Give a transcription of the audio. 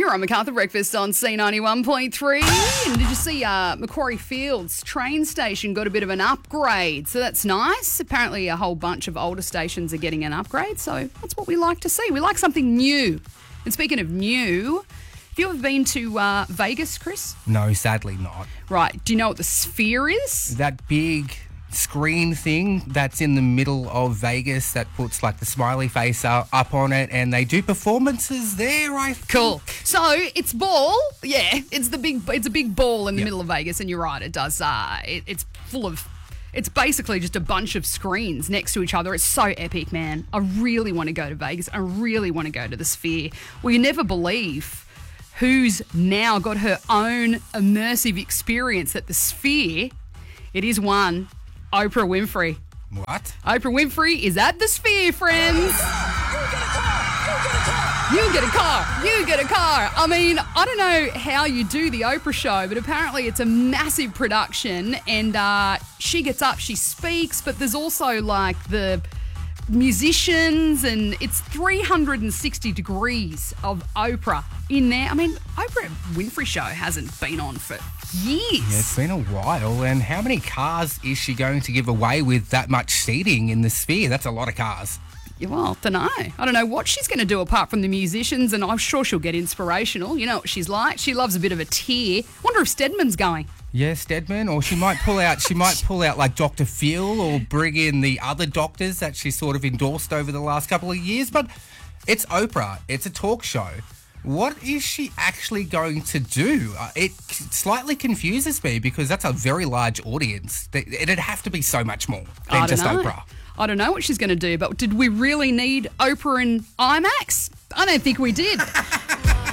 You're on MacArthur Breakfast on C91.3. And did you see Macquarie Fields train station got a bit of an upgrade? So that's nice. Apparently a whole bunch of older stations are getting an upgrade. So that's what we like to see. We like something new. And speaking of new, have you ever been to Vegas, Chris? No, sadly not. Right. Do you know what the Sphere is? That big screen thing that's in the middle of Vegas that puts like the smiley face up on it, and they do performances there, I think. Cool. So it's ball. Yeah, it's a big ball in the middle of Vegas, and you're right, it does. It's full of. It's basically just a bunch of screens next to each other. It's so epic, man. I really want to go to Vegas. I really want to go to the Sphere. Well, you never believe who's now got her own immersive experience at the Sphere. It is one Oprah Winfrey. What? Oprah Winfrey is at the Sphere, friends. You get a car. You get a car. I mean, I don't know how you do the Oprah show, but apparently it's a massive production, and she gets up, she speaks, but there's also like the musicians, and it's 360 degrees of Oprah in there. I mean, Oprah Winfrey show hasn't been on for years. Yeah, it's been a while. And how many cars is she going to give away with that much seating in the Sphere? That's a lot of cars. Yeah, well, I don't know what she's going to do apart from the musicians, and I'm sure she'll get inspirational. You know what she's like. She loves a bit of a tear. Wonder if Stedman's going. Yeah, Stedman, or she might pull out like Dr. Phil, or bring in the other doctors that she sort of endorsed over the last couple of years. But it's Oprah. It's a talk show. What is she actually going to do? It slightly confuses me because that's a very large audience. It'd have to be so much more than just Oprah. I don't know what she's going to do, but did we really need Oprah in IMAX? I don't think we did.